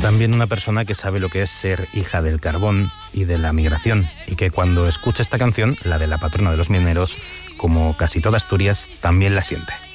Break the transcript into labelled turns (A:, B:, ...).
A: también una persona que sabe lo que es ser hija del carbón y de la migración, y que cuando escucha esta canción, la de la patrona de los mineros, como casi toda Asturias, también la siente.